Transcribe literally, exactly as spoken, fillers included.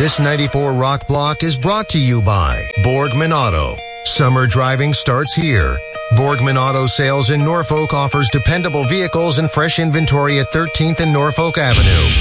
This ninety-four Rock Block is brought to you by Borgman Auto. Summer driving starts here. Borgman Auto Sales in Norfolk offers dependable vehicles and fresh inventory at thirteenth and Norfolk Avenue.